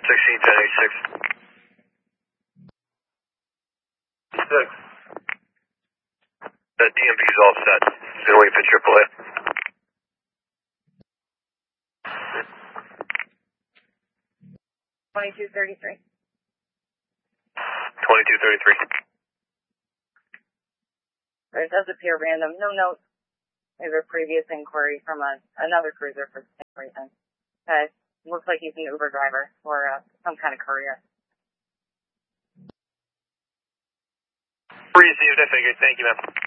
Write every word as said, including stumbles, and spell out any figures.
sixteen ten eighty-six. Six. The D M V is all set. Just gonna wait for triple A. twenty-two thirty-three. twenty-two thirty-three. It does appear random. No notes. There's a previous inquiry from a, another cruiser for the same reason. Uh, looks like he's an Uber driver or uh, some kind of courier. Received, I figured. Thank you, ma'am.